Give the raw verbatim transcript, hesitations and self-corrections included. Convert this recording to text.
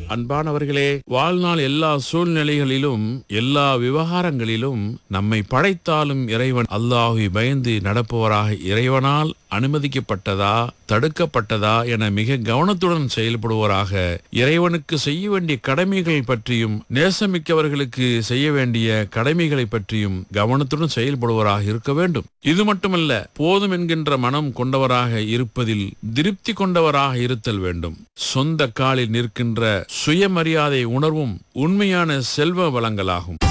அன்பானவர்களே, வாழ்நாள் எல்லா சூழ்நிலைகளிலும் எல்லா விவகாரங்களிலும் நம்மை படைத்தாலும் இறைவன் அல்லாஹ்வை பயந்து நடப்பவராக இறைவனால் அனுமதிக்கப்பட்டதா தடுக்கப்பட்டதா என மிக கவனத்துடன் செயல்படுவராக, இறைவனுக்கு செய்ய வேண்டிய கடமைகள் பற்றியும் நேசமிக்கவர்களுக்கு செய்ய வேண்டிய கடமைகளை பற்றியும் கவனத்துடன் செயல்படுவராக இருக்க வேண்டும். இது மட்டுமல்ல, போதும் என்கின்ற மனம் கொண்டவராக இருப்பதில் திருப்தி கொண்டவராக இருத்தல் வேண்டும். சொந்த காலில் நிற்கின்ற சுயமரியாதை உணர்வும் உண்மையான செல்வ வளங்களாகும்.